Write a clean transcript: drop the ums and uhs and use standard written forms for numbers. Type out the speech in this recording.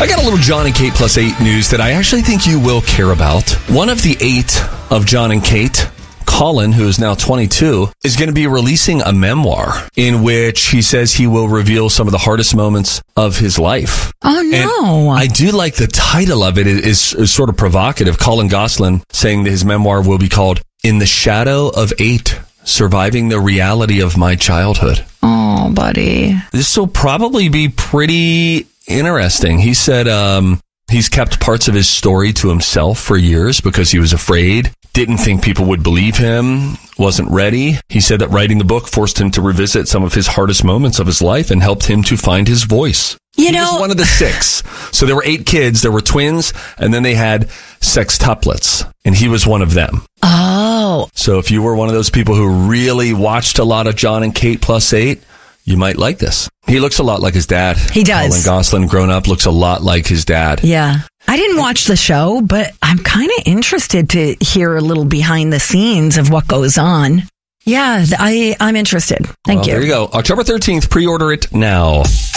I got a little John and Kate Plus 8 news that I actually think you will care about. One of the 8 of John and Kate, Colin, who is now 22, is going to be releasing a memoir in which he says he will reveal some of the hardest moments of his life. Oh, no. And I do like the title of it. It is sort of provocative. Colin Gosselin saying that his memoir will be called In the Shadow of 8, Surviving the Reality of My Childhood. Oh, buddy. This will probably be pretty interesting. He said he's kept parts of his story to himself for years because he was afraid, didn't think people would believe him, wasn't ready. He said that writing the book forced him to revisit some of his hardest moments of his life and helped him to find his voice. He was one of the 6. So there were 8 kids. There were twins, and then they had sextuplets, and he was one of them. Oh. So if you were one of those people who really watched a lot of John and Kate Plus 8, you might like this. He looks a lot like his dad. He does. Colin Gosselin, grown up, looks a lot like his dad. Yeah. I didn't watch the show, but I'm kind of interested to hear a little behind the scenes of what goes on. Yeah, I'm interested. Thank you. There you go. October 13th, pre-order it now.